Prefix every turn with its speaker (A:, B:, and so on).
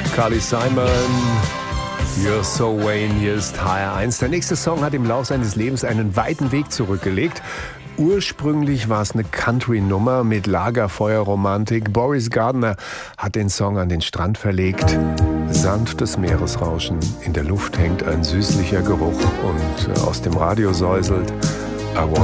A: Carly Simon, You're So Wayne, hier ist HR1. Der nächste Song hat im Lauf seines Lebens einen weiten Weg zurückgelegt. Ursprünglich war es eine Country-Nummer mit Lagerfeuerromantik. Boris Gardner hat den Song an den Strand verlegt. Sanftes Meeresrauschen, in der Luft hängt ein süßlicher Geruch und aus dem Radio säuselt